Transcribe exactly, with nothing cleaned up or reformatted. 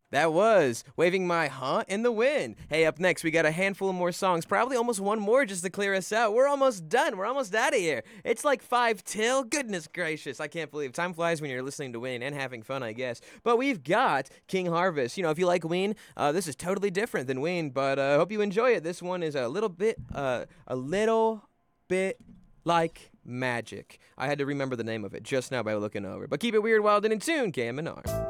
That was Waving My Huh in the Wind. Hey, up next, we got a handful of more songs, probably almost one more just to clear us out. We're almost done. We're almost out of here. It's like five till. Goodness gracious. I can't believe time flies when you're listening to Ween and having fun, I guess. But we've got King Harvest. You know, if you like Ween, uh, this is totally different than Ween, but I uh, hope you enjoy it. This one is a little bit, uh, a little bit like magic. I had to remember the name of it just now by looking over. But keep it weird, wild, and in tune, K M N R.